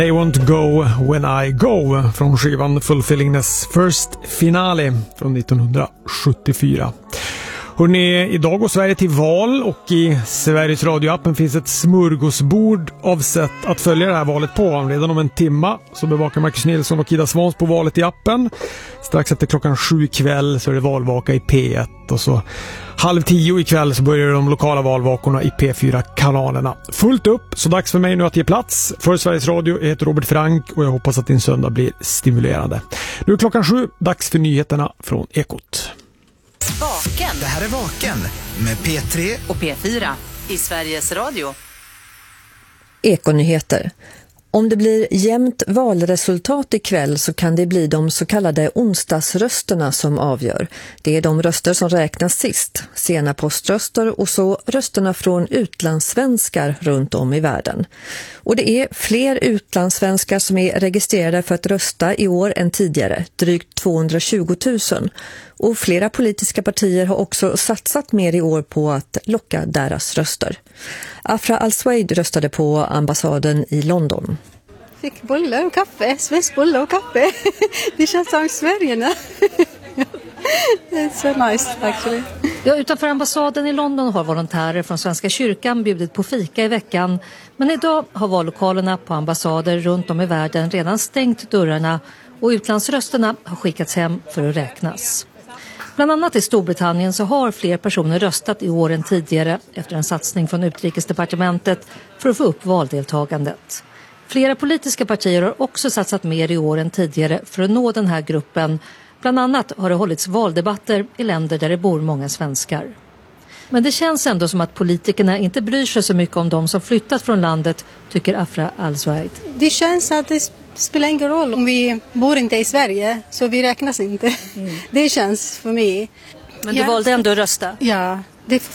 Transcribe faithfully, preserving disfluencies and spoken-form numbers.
I won't go when I go från skivan Fulfillingness First Finale från nittonhundrasjuttiofyra. Hörrni, idag går Sverige till val och i Sveriges radioappen finns ett smörgåsbord av sätt att följa det här valet på. Redan om en timma så bevakar Marcus Nilsson och Ida Svans på valet i appen. Strax efter klockan sju ikväll så är det valvaka i P ett och så halv tio ikväll så börjar de lokala valvakorna i P fyra-kanalerna. Fullt upp, så dags för mig nu att ge plats. För Sveriges Radio, jag heter Robert Frank och jag hoppas att din söndag blir stimulerande. Nu är klockan sju, dags för nyheterna från Ekot. Vaken. Det här är Vaken med P tre och P fyra i Sveriges Radio. Ekonyheter. Om det blir jämnt valresultat ikväll så kan det bli de så kallade onsdagsrösterna som avgör. Det är de röster som räknas sist, sena poströster och så rösterna från utlandssvenskar runt om i världen. Och det är fler utlandssvenskar som är registrerade för att rösta i år än tidigare, drygt tvåhundratjugo tusen. Och flera politiska partier har också satsat mer i år på att locka deras röster. Afra Al-Swaid röstade på ambassaden i London. Fick bullar och kaffe, svensk bullar och kaffe. Det känns som Sverige. It's so nice actually. Ja, utanför ambassaden i London har volontärer från Svenska kyrkan bjudit på fika i veckan. Men idag har vallokalerna på ambassader runt om i världen redan stängt dörrarna och utlandsrösterna har skickats hem för att räknas. Bland annat i Storbritannien så har fler personer röstat i år än tidigare efter en satsning från utrikesdepartementet för att få upp valdeltagandet. Flera politiska partier har också satsat mer i år än tidigare för att nå den här gruppen. Bland annat har det hållits valdebatter i länder där det bor många svenskar. Men det känns ändå som att politikerna inte bryr sig så mycket om de som flyttat från landet, tycker Afra Al-Swaid. Det känns att det spelar ingen roll om vi bor inte i Sverige, så vi räknas inte. Mm. Det känns för mig. Men du ja. valde ändå att rösta? Ja, det